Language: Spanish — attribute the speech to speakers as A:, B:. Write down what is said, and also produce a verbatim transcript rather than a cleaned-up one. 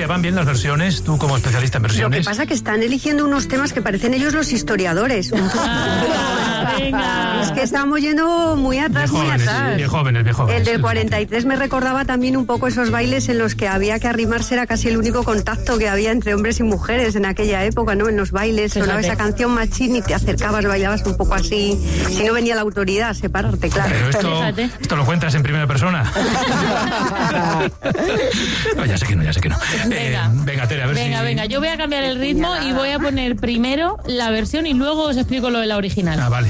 A: Nuria, ¿van bien las versiones? Tú como especialista en versiones.
B: Lo que pasa es que están eligiendo unos temas que parecen ellos los historiadores.
C: Ah, venga.
B: Es que estamos yendo muy atrás,
A: Bien
B: muy
A: jóvenes,
B: atrás.
A: bien jóvenes, bien jóvenes.
B: El del cuarenta y tres me recordaba también un poco esos bailes en los que había que arrimarse, era casi el único contacto que había entre hombres y mujeres en aquella época, ¿no? En los bailes, sonaba esa canción Machín y te acercabas, bailabas un poco así. Si no venía la autoridad a separarte, claro.
A: Pero esto, esto lo cuentas en primera persona. No, ya sé que no, ya sé que no.
C: Venga,
A: eh, venga, Tere, a ver
C: venga,
A: si...
C: venga, yo voy a cambiar el ritmo y voy a poner primero la versión y luego os explico lo de la original.
A: Ah, vale.